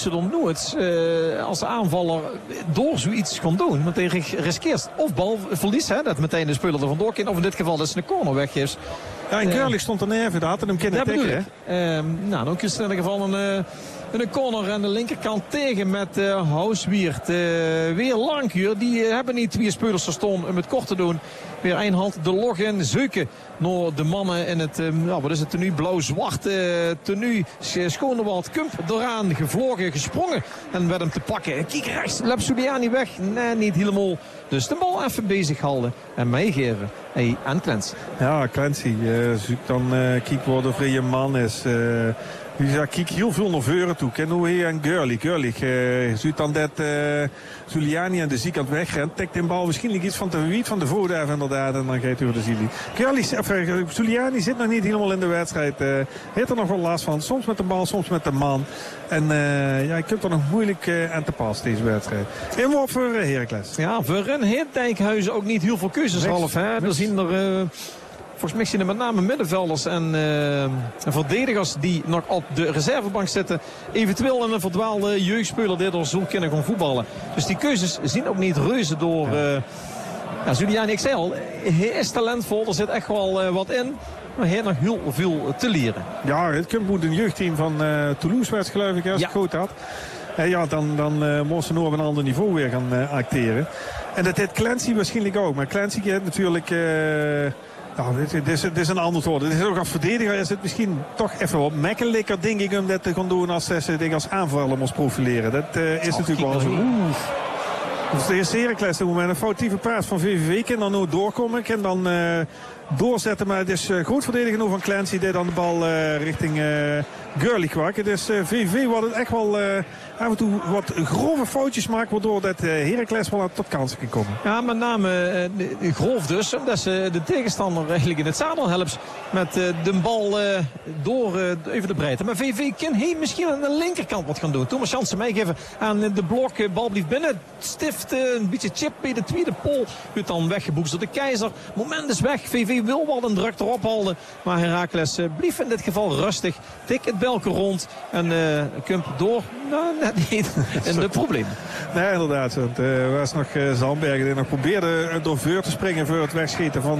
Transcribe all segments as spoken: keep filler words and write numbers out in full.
er nooit uh, als aanvaller door zoiets kan doen. Want hij riskeert of balverlies, hè, dat meteen de speler er vandoor kan, of in dit geval dat ze een corner weggeeft. Ja, en Gurley uh, stond er neer, dat had hem kunnen tikken. Uh, nou, dan kun je in ieder geval een... Uh, een corner aan de linkerkant tegen met uh, Houswiert. Uh, weer Langhuur. Die uh, hebben niet twee spelers er stonden om het kort te doen. Weer een hand de log in. Zeuken naar de mannen in het, uh, nou, wat is het tenue? Blauw-zwart uh, tenue. Schonewald Kump eraan gevlogen, gesprongen. En werd hem te pakken. Kijk rechts. Lapsuliani weg. Nee, niet helemaal. Dus de bal even bezig houden. En meegeven. Hey, aan Clancy. Ja, Clancy. Uh, zoekt dan uh, kijk waar de vrije man is. Uh, Ja, kijk heel veel naar voren toe. Ken hoe hij en Gurley. Gurley uh, ziet dan dat uh, Zuliani aan de zijkant wegrent. Tikt de bal waarschijnlijk iets van de wiet van de voorduif inderdaad. En dan gaat hij over de Zili. Gurley, of, uh, Zuliani zit nog niet helemaal in de wedstrijd. Uh, heeft er nog wel last van. Soms met de bal, soms met de man. En uh, ja, je kunt er nog moeilijk uh, aan te passen deze wedstrijd. Inworp voor uh, Heracles. Ja, voor een Heer Dijkhuizen ook niet heel veel keuzes Wees, half. Hè? Er zien er... Uh... Volgens mij zien er met name middenvelders en, uh, en verdedigers die nog op de reservebank zitten. Eventueel een verdwaalde jeugdspeler die er zo kunnen gaan voetballen. Dus die keuzes zien ook niet reuze door... Uh, ja, Zuliani, ik zei al, hij is talentvol. Er zit echt wel uh, wat in. Maar hij heeft nog heel veel te leren. Ja, het moet een jeugdteam van uh, Toulouse werd geloof ik als ja. ik goed had. Uh, ja, dan, dan uh, moest ze op een ander niveau weer gaan uh, acteren. En dat heeft Clancy waarschijnlijk ook. Maar Clancy heeft natuurlijk... Uh, Nou, dit, dit, is, dit is een ander woord. Dit is ook als verdediger is het misschien toch even wat makkelijker, denk ik, om dat te gaan doen als ze dingen als aanvaller moest profileren. Dat uh, is oh, natuurlijk wel zo. Oeh. Dus de eerste Heracles op het moment een foutieve paas van V V V kan dan nooit doorkomen. Kan dan uh, doorzetten, maar het is uh, goed verdedigen van Clancy. Die dan de bal uh, richting uh, Gurley kwak. Dus uh, V V V wat het echt wel uh, af en toe wat grove foutjes maakt, waardoor dat uh, Heracles wel tot kansen kan komen. Ja, met name uh, grof dus, omdat ze de tegenstander eigenlijk in het zadel helpt met uh, de bal uh, door uh, even de breedte. Maar V V V kan hij misschien aan de linkerkant wat gaan doen. Thomas Jansen meegeven aan de blok, uh, bal blijft binnen. Stift uh, een beetje chip bij de tweede pol. Wordt dan weggeboekt door de Keizer. Moment is weg. V V V wil wel een druk erop houden. Maar Heracles uh, blief in dit geval rustig. Tik het belke rond. En uh, Kump door. Nou, net niet in de problemen. Nee, inderdaad. Het uh, was nog uh, Zandbergen die nog probeerde uh, door vuur te springen voor het wegschieten van uh,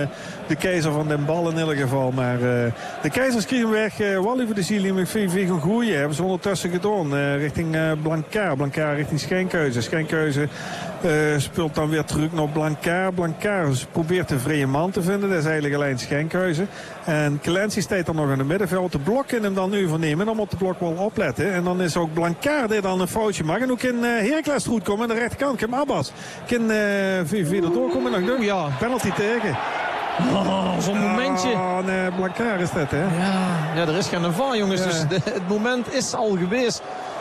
de Keizer van den bal in ieder geval. Maar uh, de Keizers kregen weg. Uh, Wally voor de Ziel met V V V gaan groeien. Hebben ze ondertussen gedaan. Uh, richting uh, Blancard. Blancard richting Schenkhuizen. Schenkhuizen uh, speelt dan weer terug naar Blancard. Blancard probeert de vrije man te vinden. Dat is eigenlijk alleen Schenkhuizen. En Clancy staat dan nog in het middenveld. De blok kan hem dan nu vernemen. Dan moet de blok wel opletten. En dan is ook Blancard die dan een foutje maakt. En ook in uh, Heracles goed komen aan de rechterkant. Kim Abbas kan uh, V V V erdoor komen. En dan ja, penalty tegen. Oh, zo'n momentje. Oh, nee, Blancard is dat, hè? Ja, ja, er is geen van, jongens. Ja. Dus de, het moment is al geweest.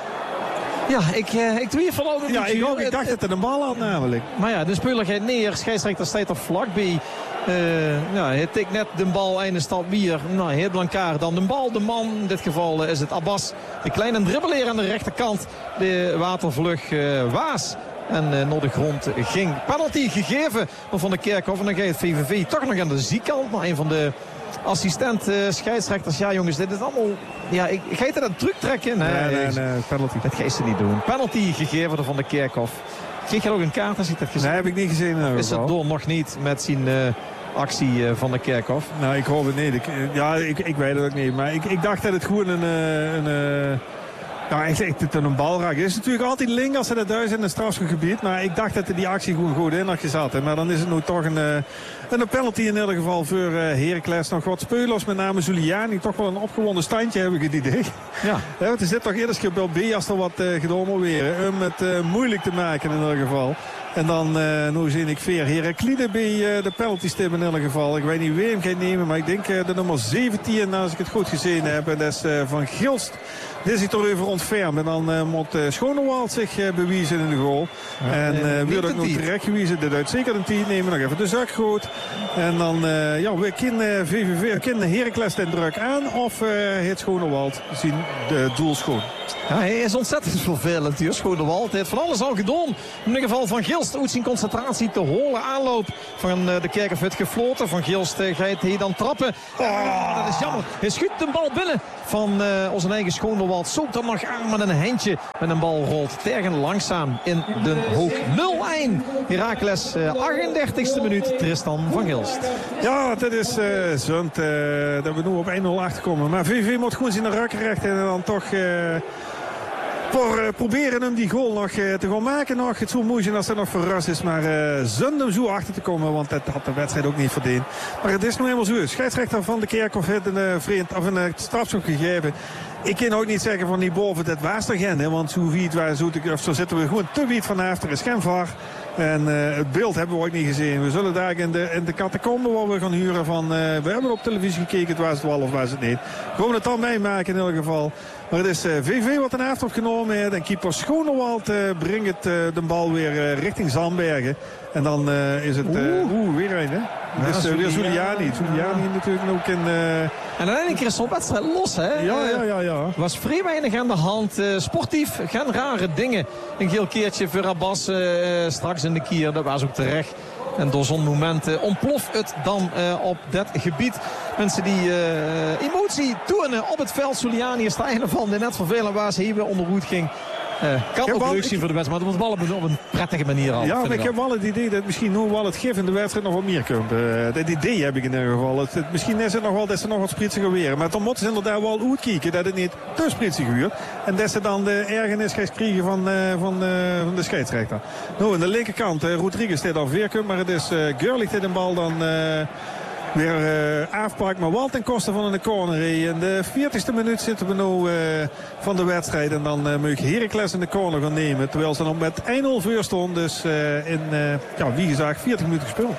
Ja, ik, uh, ik twijfel al een ja, beetje. Ik, ook, ik dacht dat het een bal had namelijk. Maar ja, de speler gaat neer. Scheidsrechter staat er vlakbij. Uh, ja, hij tikt net de bal een stap bier. Nou, heet Blancard dan de bal. De man, in dit geval uh, is het Abbas. De kleine dribbeleer aan de rechterkant. De watervlug uh, Waas. En uh, naar de grond ging. Penalty gegeven van de Kerkhof. En dan gaat V V V toch nog aan de zijkant. Maar een van de assistent uh, scheidsrechters. Ja jongens, dit is allemaal... Ja, ik, ga je dat druk trekken? Nee, nee, nee, nee, penalty. Dat ga je ze niet doen. Penalty gegeven door van de Kerkhof. Kreeg je ook een kaart als ik dat gezien? Nee, heb ik niet gezien. Of is het door nog niet met zijn... Uh, actie uh, van de Kerkhof? Nou, ik hoop het niet. Ik, ja, ik, ik weet het ook niet. Maar ik, ik dacht dat het gewoon een... een, een ja, ik zeg dat het een bal raakt. Het is natuurlijk altijd link als ze dat thuis in het strafschopgebied. Maar ik dacht dat die actie gewoon goed in had gezet. Maar dan is het nu toch een, een penalty in ieder geval voor Heracles. Nog wat spelers, met name Zuliani. Toch wel een opgewonden standje, heb ik het idee. Ja. Ja, het is dit toch eerder bij B als er wat uh, gedaan moet weer. Om het uh, moeilijk te maken in ieder geval. En dan, uh, nu zie ik weer Heraklide bij uh, de penaltystip in ieder geval. Ik weet niet wie hem gaat nemen, maar ik denk uh, de nummer zeventien, als ik het goed gezien heb. En dat is uh, Van Gilst. Dit is hij toch even ontfermd. En dan uh, moet uh, Schonewald zich uh, bewijzen in de goal. Ja, en uh, wil ook nog terecht gewezen. Dit uit zeker een tien nemen. Nog even de zak goed. En dan, uh, ja, we kunnen V V V, kunnen Heracles den druk aan. Of uh, het Schonewald zien de doel schoon. Ja, hij is ontzettend vervelend hier, Schonewald. Hij heeft van alles al gedaan. In ieder geval Van Gilst Gilst uit zijn concentratie te holen. Aanloop van uh, de Kerkenvut gefloten. Van Gilst uh, gaat hij dan trappen. Oh, dat is jammer. Hij schudt de bal binnen van uh, onze eigen Schoonderwald. Zoekt er nog aan met een handje. En een bal rolt Tergen langzaam in de hoek. nul één. Heracles, uh, achtendertigste minuut. Tristan van Gilst. Ja, dit is uh, zond uh, dat we nu op één nul achterkomen. Maar V V moet gewoon zijn rakken rechten en dan toch... Uh, voor uh, proberen hem die goal nog uh, te gaan maken. Nog. Het zou mooi zijn als dat nog verrast is. Maar uh, zonder hem zo achter te komen. Want dat had de wedstrijd ook niet verdiend. Maar het is nou helemaal zo. Scheidsrechter van de Kerkhof heeft een, uh, vriend, of een uh, strafschop gegeven. Ik kan ook niet zeggen van die boven dit was er geen. Hè, want zo, wiet, waar, zo, of zo zitten we gewoon te wiet van achter. Er is geen V A R. En uh, het beeld hebben we ook niet gezien. We zullen daar in de, in de catacombe waar we gaan huren van... Uh, we hebben op televisie gekeken, het was het wel of was het niet. Gewoon het dan meemaken in ieder geval. Maar het is uh, V V wat een aftrap genomen heeft. En keeper Schoonewald uh, brengt het, uh, de bal weer uh, richting Zandbergen. En dan uh, is het... Uh, Oeh, weer een hè. Ja, dus uh, weer Zuliani. Zuliani natuurlijk ook in... Uh... En uiteindelijk is zo'n wedstrijd los, hè? Ja, ja, ja. ja. Er was vrij weinig aan de hand. Uh, sportief, geen rare dingen. Een geel keertje voor Abbas uh, straks in de kier. Dat was ook terecht. En door zo'n moment uh, ontploft het dan uh, op dat gebied. Mensen die uh, emotie tonen op het veld. Zuliani is de einde van de net vervelend waar ze hier weer onderhoed ging. Uh, kan ook leuk zien voor de wedstrijd, maar het moet wel op een prettige manier al. Ja, maar ik heb wel het idee dat misschien nog wel het gif in de wedstrijd nog wat meer komt. Uh, dat idee heb ik in ieder geval. Het, het, misschien is het nog wel dat ze nog wat spritsiger weer. Maar dan moeten ze inderdaad wel uitkijken dat het niet te spritsig wordt. En dat ze dan de ergernis gaat krijgen van, uh, van, uh, van de scheidsrechter. Nou, aan de linkerkant, uh, Rodriguez dit al weer komt, maar het is uh, Gurlich dit een bal dan... Uh, Weer uh, afpakt, maar wel ten koste van een corner. In de veertigste minuut zitten we nu uh, van de wedstrijd. En dan uh, moet Heracles in de corner gaan nemen. Terwijl ze dan met één nul voor stond. Dus uh, in, uh, ja, wie gezegd, veertig minuten gespeeld.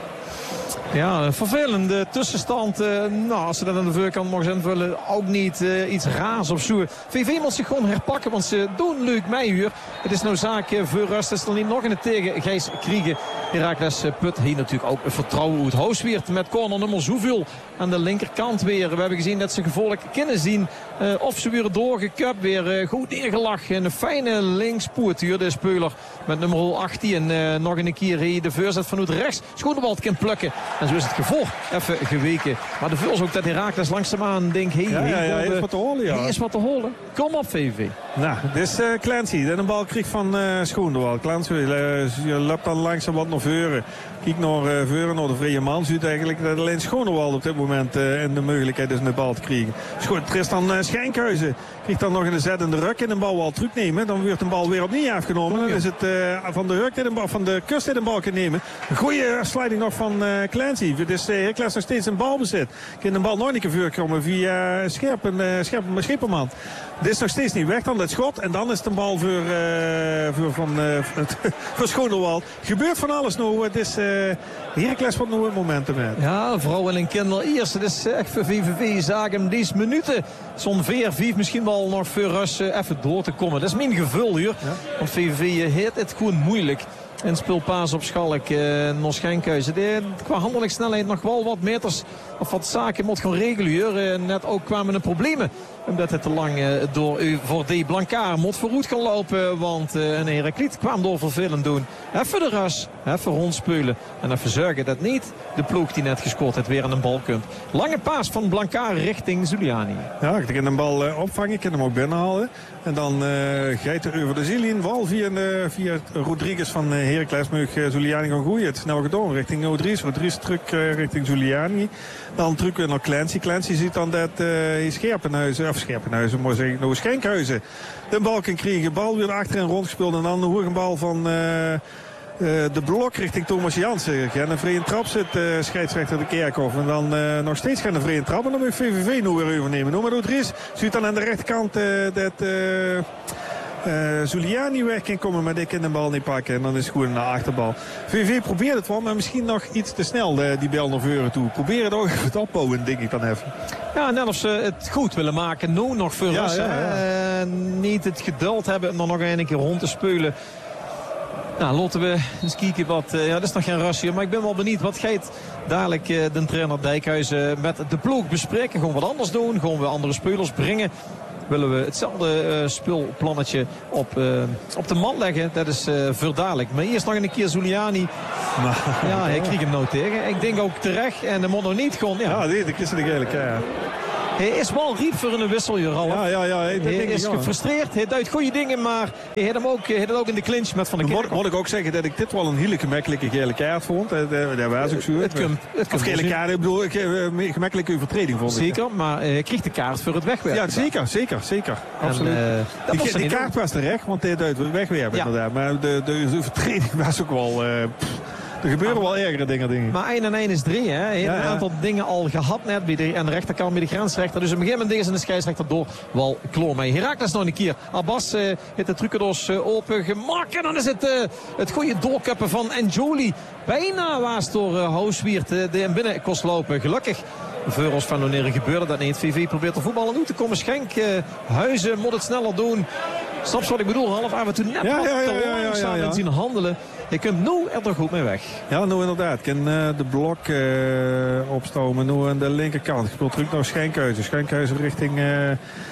Ja, een vervelende tussenstand. Uh, nou, als ze dat aan de voorkant mogen invullen, ook niet uh, iets raars of zo. V V moet zich gewoon herpakken, want ze doen leuk Meijer. Het is nou zaak uh, voor rust. Het is nog niet nog in het tegen Gijs Kriegen. Heracles uh, Put hier natuurlijk ook vertrouwen hoe het Hoosweert met corner nummer zoveel aan de linkerkant weer. We hebben gezien dat ze gevolg kunnen zien uh, of ze weer doorgekupt, weer uh, goed neergelachen. Een fijne linkspoort hier de speler met nummer achttien. En uh, nog een keer hier de voorzet vanuit rechts. Schoonewald kan plukken. En zo is het gevolg even geweken. Maar de vuls ook dat Heracles langzaamaan denkt... Hey, ja, ja, ja, hey, is wat te holen, ja. Hey, is wat te holen. Kom op, V V. Nou, dit is uh, Clancy. Die een bal kreeg van uh, Schoonewald. Clancy uh, je loopt dan langzaam wat naar voren. Kijk naar uh, voren, naar de vrije man. Ziet eigenlijk dat alleen Schoonewald op dit moment uh, in de mogelijkheid is een bal te krijgen. Schoon, Tristan uh, Schijnkhuizen krijgt dan nog een zet in de ruk en een bal wel terugnemen. Dan wordt de bal weer opnieuw afgenomen. Dan is het uh, van de ruk dit een bal, van de kust dit een bal kan nemen. Een goede sliding nog van uh, Clancy. Dus uh, Heracles nog steeds een balbezit. Kan de bal nog niet voorkomen via Scherpen, uh, Scherpen, Schipperman. Dit is nog steeds niet weg dan dat schot. En dan is het een bal voor, uh, voor, van, uh, voor Schoonewald. Gebeurt van alles nu. Het is uh, Heracles wat nu een momentum heeft. Ja, vrouwen en kinderen eerst. Het is echt voor V V V zagen deze minuten. Zo'n veer, vijf misschien wel nog voor Rus uh, even door te komen. Dat is mijn gevoel hier. Ja. Want V V V heeft het gewoon moeilijk. En speelpaas op Schalk, uh, naar Schenkhuizen. De, qua handelingssnelheid nog wel wat meters of wat zaken moet gaan regelen hier. Uh, net ook kwamen de problemen. Omdat het te lang uh, door u voor de Blancaar moet vooruit gaan lopen. Want uh, een Herakliet kwam door vervelend doen. Even de ras, even rondspelen. En even zorgen dat niet de ploeg die net gescoord heeft weer aan een bal komt. Lange paas van Blancaar richting Zuliani. Ja, ik kan een bal uh, opvangen. Ik kan hem ook binnenhalen. En dan uh, gaat hij over de Zilien. Wal via, uh, via Rodriguez van uh, Heracles. Moet uh, Zuliani gaan gooien. Het snel gedaan richting Rodriguez. Rodriguez terug uh, richting Zuliani. Dan terug weer naar Clancy. Clancy ziet dan dat uh, Scherpenhuizen, of Scherpenhuizen, moet zeggen, nou Schenkhuizen de bal kan krijgen. Bal weer achterin rondgespeeld en dan een bal van uh, uh, de blok richting Thomas Jansen. En een vrije trap zit uh, scheidsrechter de Kerkhof. En dan uh, nog steeds gaan een vrije trap. En dan moet V V V nu weer overnemen. Nou, maar Rodriguez ziet dan aan de rechterkant uh, dat... Uh, Uh, Zuliani weg kan komen, maar die kan de bal niet pakken. En dan is het gewoon een achterbal. V V probeert het wel, maar misschien nog iets te snel uh, die bal naar voren toe. Probeer het ook het opbouwen, denk ik dan even. Ja, net of ze het goed willen maken. Nu nog voor ja, Rus. ja, ja. Uh, niet het geduld hebben om er nog een keer rond te spelen. Nou, laten we eens kijken wat... Uh, ja, dat is nog geen rasje, maar ik ben wel benieuwd. Wat gaat dadelijk uh, de trainer Dijkhuizen met de ploeg bespreken? Gewoon wat anders doen? Gewoon weer andere spelers brengen? willen we hetzelfde uh, spulplannetje op, uh, op de mat leggen. Dat is uh, verdadelijk. Maar eerst nog een keer Zuliani. Maar, ja, hij kreeg hem nou tegen. Ik denk ook terecht. En de mono niet gewoon. Ja, ja dit is het eigenlijk. Ja. Hij is wel riep voor een wissel, Ralf. Ja, ja, ja. Hij is gefrustreerd. Hij doet goede dingen, maar hij had hem ook, hij had het ook in de clinch met Van der Kerkhoff. Moet ik ook zeggen dat ik dit wel een hele gemakkelijke gele kaart vond. Dat, dat was ook zo. Het kunt, het of gele kaart, ik bedoel, ik, uh, gemakkelijke overtreding vond zeker, ik. maar hij kreeg de kaart voor het wegwerpen. Ja, zeker, zeker, zeker. Absoluut. En, uh, die die kaart was terecht, want hij deed wegwerpen ja. inderdaad. Maar de, de, de overtreding was ook wel... Uh, Er gebeuren wel ergere dingen, dingen. Maar één en één is drie, hè. Hij heeft ja, een aantal ja. dingen al gehad net bij de, aan de rechterkant bij de grensrechter. Dus op een gegeven moment deze de scheidsrechter door wel kloor mee. Heracles nog een keer. Abbas uh, heeft de trucendoos uh, open gemaakt. En dan is het uh, het goede doorkappen van Enjoli. Bijna was door uh, Houswiert uh, de binnen kost lopen. Gelukkig. Voor ons van wanneer gebeurde dat niet. V V probeert de voetballen toe te komen. Schenk, uh, Huizen moet het sneller doen. Snap je wat ik bedoel? Half af en toe net ja, wat ja, ja, te langzaam ja, ja, ja. zien handelen. Je kunt nu er toch goed mee weg. Ja, nou inderdaad. Ik kan uh, de blok uh, opstomen. Nu aan de linkerkant. Ik speel terug naar Schenkhuizen. Schenkhuizen richting... Uh,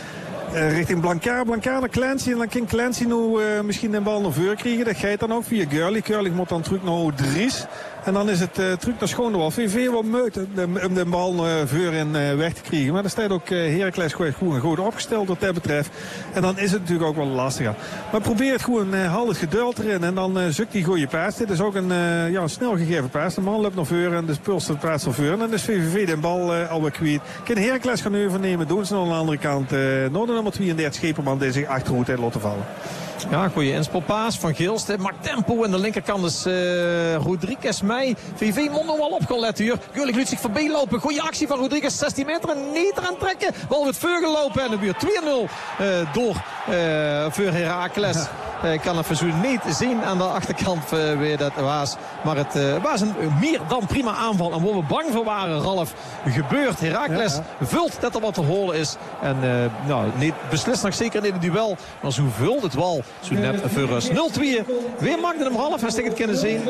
Uh, richting Blancaar, Blancaar naar Clancy. En dan kan Clancy nu uh, misschien de bal naar voren krijgen. Dat gaat dan ook via Gurley. Gurley moet dan terug naar Dries. En dan is het uh, terug naar Schoonewal. V V wel meut om de bal uh, voor en uh, weg te krijgen. Maar daar staat ook uh, Heracles goed, goed, goed opgesteld wat dat betreft. En dan is het natuurlijk ook wel lastiger. Maar probeer het gewoon, uh, haal het geduld erin. En dan uh, zoekt die goede paas. Dit is ook een, uh, ja, een snel gegeven paas. De man loopt naar voren en de Puls de plaats naar voren. En dan is V V V de bal uh, alweer kwijt. Kan Heracles gaan overnemen. Doen ze aan de andere kant. Uh, nou, de nummer tweeëndertig Scheperman die zich achterhoed heeft laten vallen. Ja, goeie inspelpaas van Gilst. Maakt tempo. En de linkerkant is uh, Rodriguez mee. V V moet nog wel opgelet hier. Gullig liet zich voorbij lopen. Goeie actie van Rodriguez. zestien meter en niet eraan trekken. Bal wordt voorgelopen. En dan weer twee nul uh, door uh, voor Heracles. Ja. Uh, kan het verzoen niet zien aan de achterkant uh, weer dat was. Maar het uh, was een uh, meer dan prima aanval. En waar we bang voor waren, Ralf, gebeurt. Heracles ja, ja. vult dat er wat te horen is. En uh, nou, niet, beslist nog zeker in het duel. Maar zo vult het wel. Zo net voor us. nul twee. Weer maakte hem Ralf. Als ik het kunnen zien.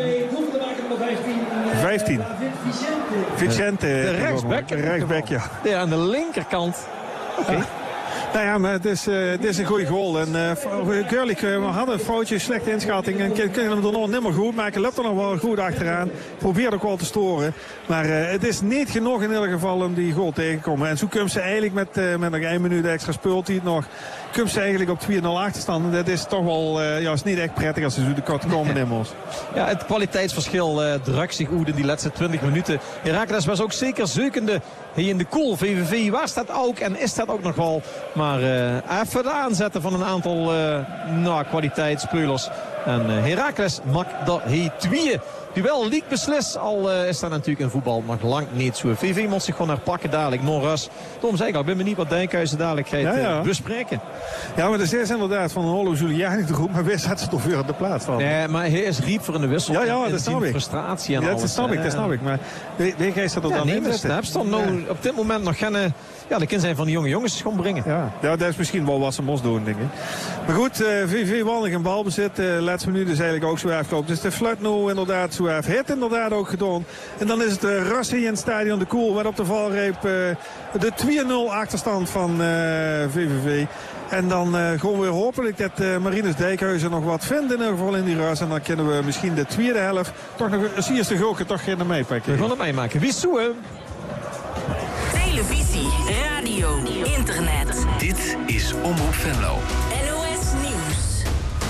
vijftien. Vicente. De rechtsback. De rechtsback, ja. Ja, aan de linkerkant. Oké. Okay. Ja. Nou ja, maar het is, uh, het is een goede goal. En uh, Gurlik, uh, we hadden een foutje, slechte inschatting. En kunnen hem er nog niet meer goed maken. Loopt er nog wel goed achteraan. Probeert ook wel te storen. Maar uh, het is niet genoeg in ieder geval om die goal tegen te komen. En zo komt ze eigenlijk met, uh, met nog één minuut extra speelt hij het nog. Komt ze eigenlijk op twee nul achterstand. En dat is toch wel, uh, ja, is niet echt prettig als ze zo de kort komen in ons. Ja, het kwaliteitsverschil uh, drukt zich uit in die laatste twintig minuten. Heracles was ook zeker zoekende hier in de koel. V V V was dat ook en is dat ook nog wel. Maar uh, even de aanzetten van een aantal uh, nou, kwaliteitsspelers. En uh, Heracles maakt dat hij twee. Duel liek beslis, al uh, is dat natuurlijk in voetbal nog lang niet zo. V V moet zich gewoon herpakken dadelijk, Norras. Tom zei ik al, ik ben benieuwd wat Dijkhuizen dadelijk gaat ja, ja. Uh, bespreken. Ja, maar de is inderdaad van Holo Giuliani te goed, maar weer zat ze toch weer op de plaats van. Nee, maar hij is riep voor in de wissel. Ja, ja, dat snap ik. Frustratie en ja, alles. Dat snap ik, dat snap ik. Maar weet jij dat er ja, dan nee, in? Nee, snap je nou op dit moment nog geen... Uh, ja, de kind zijn van de jonge jongens gewoon brengen. Ja, ja, dat is misschien wel wat ze moest doen, denk ik. Maar goed, uh, V V wandig in balbezit. Uh, laatste minuut is eigenlijk ook zo afgelopen. Dus de fluit nu inderdaad zo af. Het inderdaad ook gedaan. En dan is het uh, Rassi in het stadion de Koel. Met op de valreep uh, de twee nul achterstand van uh, V V V. En dan uh, gewoon weer hopelijk dat uh, Marinus Dijkhuizen nog wat vindt in ieder geval in die ras. En dan kunnen we misschien de tweede helft toch nog een eerste goalke toch geen meepakken. We gaan het meemaken. Wie zoe? Televisie, radio, internet. Dit is Omroep Venlo. N O S Nieuws.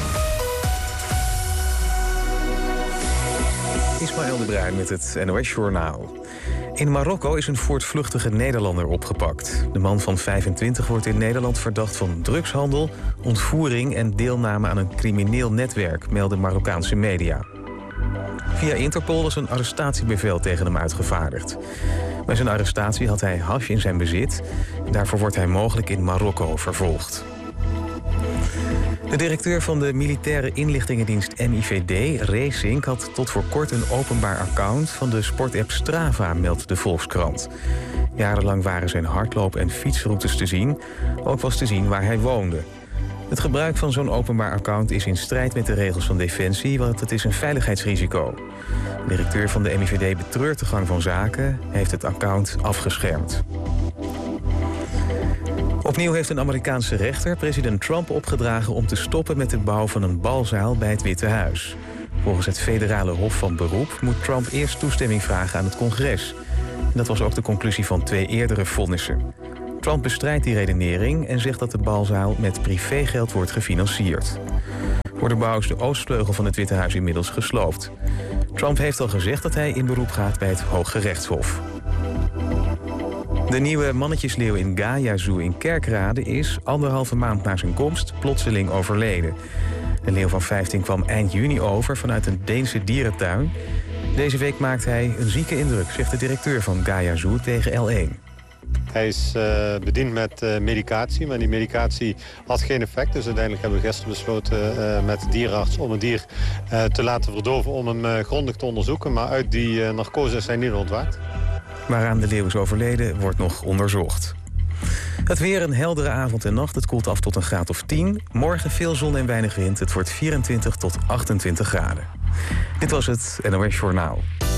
Ismaël de Bruin met het N O S-journaal. In Marokko is een voortvluchtige Nederlander opgepakt. De man van vijfentwintig wordt in Nederland verdacht van drugshandel, ontvoering en deelname aan een crimineel netwerk, melden Marokkaanse media. Via Interpol is een arrestatiebevel tegen hem uitgevaardigd. Bij zijn arrestatie had hij hash in zijn bezit. Daarvoor wordt hij mogelijk in Marokko vervolgd. De directeur van de militaire inlichtingendienst M I V D, Racing, had tot voor kort een openbaar account van de sportapp Strava, meldt de Volkskrant. Jarenlang waren zijn hardloop- en fietsroutes te zien. Ook was te zien waar hij woonde. Het gebruik van zo'n openbaar account is in strijd met de regels van Defensie, want het is een veiligheidsrisico. De directeur van de M I V D betreurt de gang van zaken, heeft het account afgeschermd. Op Opnieuw heeft een Amerikaanse rechter president Trump opgedragen om te stoppen met de bouw van een balzaal bij het Witte Huis. Volgens het federale Hof van Beroep moet Trump eerst toestemming vragen aan het congres. En dat was ook de conclusie van twee eerdere vonnissen. Trump bestrijdt die redenering en zegt dat de balzaal met privégeld wordt gefinancierd. Voor de bouw is de oostvleugel van het Witte Huis inmiddels gesloopt. Trump heeft al gezegd dat hij in beroep gaat bij het Hooggerechtshof. De nieuwe mannetjesleeuw in Gaia Zoo in Kerkrade is anderhalve maand na zijn komst plotseling overleden. De leeuw van vijftien kwam eind juni over vanuit een Deense dierentuin. Deze week maakt hij een zieke indruk, zegt de directeur van Gaia Zoo tegen L één. Hij is uh, bediend met uh, medicatie, maar die medicatie had geen effect. Dus uiteindelijk hebben we gisteren besloten uh, met de dierenarts om het dier uh, te laten verdoven om hem uh, grondig te onderzoeken. Maar uit die uh, narcose is hij niet ontwaakt. Waaraan de leeuw is overleden wordt nog onderzocht. Het weer een heldere avond en nacht. Het koelt af tot een graad of tien. Morgen veel zon en weinig wind. Het wordt vierentwintig tot achtentwintig graden. Dit was het N O S Journaal.